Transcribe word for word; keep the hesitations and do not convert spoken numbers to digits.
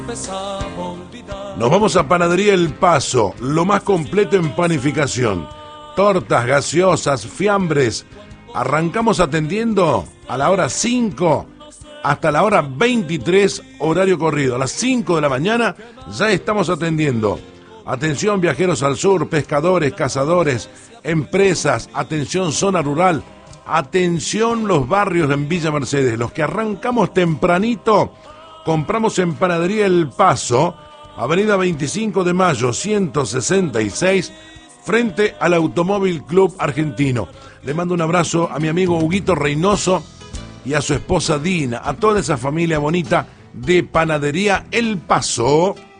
Nos vamos a Panadería El Paso, lo más completo en panificación. Tortas, gaseosas, fiambres. Arrancamos atendiendo a la hora cinco hasta la hora veintitrés, horario corrido. A las cinco de la mañana ya estamos atendiendo. Atención viajeros al sur, pescadores, cazadores, empresas, atención zona rural, atención los barrios en Villa Mercedes. Los que arrancamos tempranito, compramos en Panadería El Paso, avenida veinticinco de mayo, ciento sesenta y seis, frente al Automóvil Club Argentino. Le mando un abrazo a mi amigo Huguito Reynoso y a su esposa Dina, a toda esa familia bonita de Panadería El Paso.